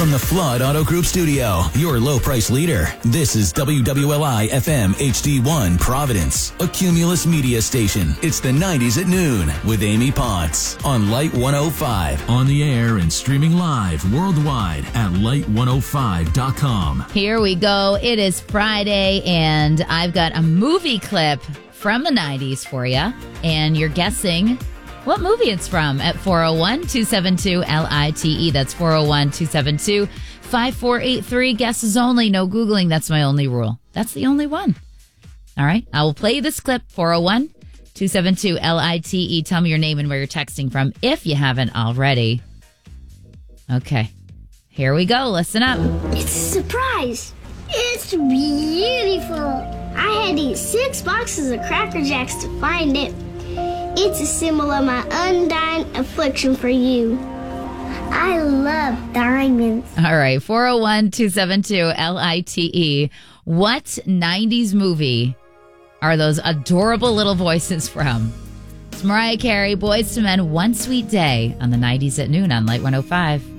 From the Flood Auto Group studio, your low price leader. This is WWLI FM HD1 Providence, a Cumulus media station. It's the 90s at noon with Amy Potts on Light 105. On the air and streaming live worldwide at light105.com. Here we go. It is Friday, and I've got a movie clip from the 90s for you. And you're guessing what movie it's from at 401-272-LITE. That's 401-272-5483. Guesses only, no Googling. That's my only rule. That's the only one. All right. I will play this clip, 401-272-LITE. Tell me your name and where you're texting from if you haven't already. Okay. Here we go. Listen up. It's a surprise. It's beautiful. I had to eat 6 boxes of Cracker Jacks to find it. It's a symbol of my undying affliction for you. I love diamonds. All right, 401-272-LITE. What 90s movie are those adorable little voices from? It's Mariah Carey, Boyz II Men, One Sweet Day on the 90s at noon on Light 105.